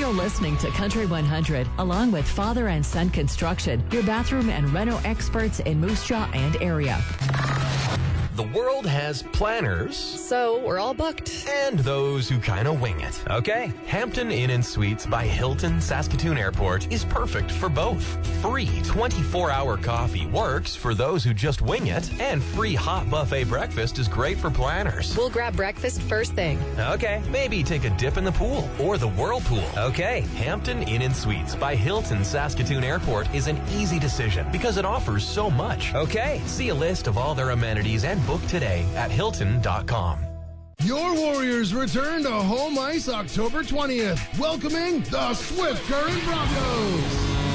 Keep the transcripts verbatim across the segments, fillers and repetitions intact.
You're listening to Country one hundred, along with Father and Son Construction, your bathroom and reno experts in Moose Jaw and area. The world has planners. So we're all booked. And those who kind of wing it. Okay. Hampton Inn and Suites by Hilton Saskatoon Airport is perfect for both. Free twenty-four hour coffee works for those who just wing it. And free hot buffet breakfast is great for planners. We'll grab breakfast first thing. Okay. Maybe take a dip in the pool or the whirlpool. Okay. Hampton Inn and Suites by Hilton Saskatoon Airport is an easy decision because it offers so much. Okay. See a list of all their amenities and book today at Hilton dot com. Your Warriors return to home ice October twentieth, welcoming the Swift Current Broncos.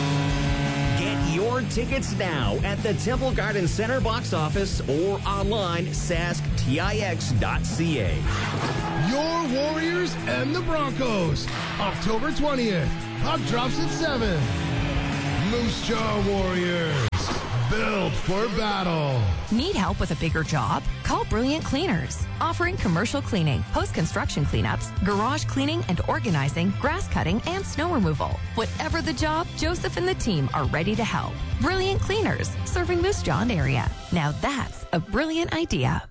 Get your tickets now at the Temple Garden Center box office or online sask tix dot c a. Your Warriors and the Broncos, October twentieth. Puck drops at seven. Moose Jaw Warriors, built for battle. Need help with a bigger job? Call Brilliant Cleaners, offering commercial cleaning, post-construction cleanups, garage cleaning and organizing, grass cutting, and snow removal. Whatever the job, Joseph and the team are ready to help. Brilliant Cleaners, serving Moose Jaw area. Now that's a brilliant idea.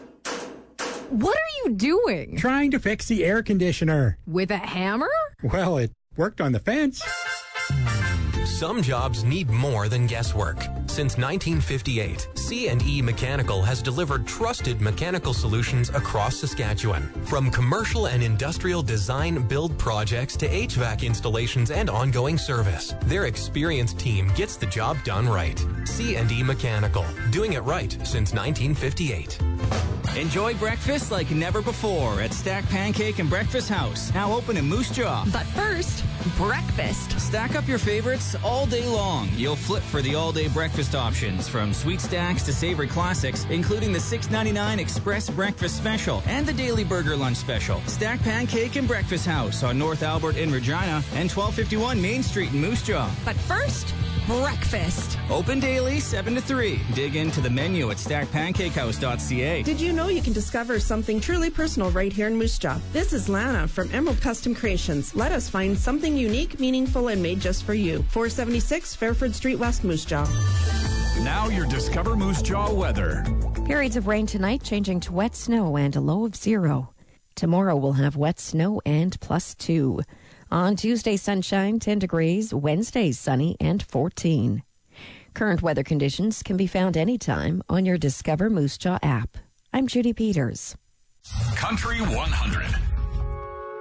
What are you doing? Trying to fix the air conditioner. With a hammer? Well, it worked on the fence. Some jobs need more than guesswork. Since nineteen fifty-eight, C and E Mechanical has delivered trusted mechanical solutions across Saskatchewan. From commercial and industrial design build projects to H V A C installations and ongoing service, their experienced team gets the job done right. C and E Mechanical, doing it right since nineteen fifty-eight. Enjoy breakfast like never before at Stack Pancake and Breakfast House, now open in Moose Jaw. But first, breakfast. Stack up your favorites all day long. You'll flip for the all-day breakfast options, from sweet stacks to savory classics, including the six ninety-nine Express Breakfast Special and the Daily Burger Lunch Special. Stack Pancake and Breakfast House on North Albert in Regina and twelve fifty-one Main Street in Moose Jaw. But first, breakfast. Open daily, seven to three. Dig into the menu at stack pancake house dot c a. Did you know you can discover something truly personal right here in Moose Jaw? This is Lana from Emerald Custom Creations. Let us find something unique, meaningful, and made just for you. four seventy-six Fairford Street, West Moose Jaw. Now your Discover Moose Jaw weather. Periods of rain tonight, changing to wet snow and a low of zero. Tomorrow we'll have wet snow and plus two. On Tuesday, sunshine, ten degrees. Wednesday, sunny and fourteen. Current weather conditions can be found anytime on your Discover Moose Jaw app. I'm Judy Peters. Country one hundred.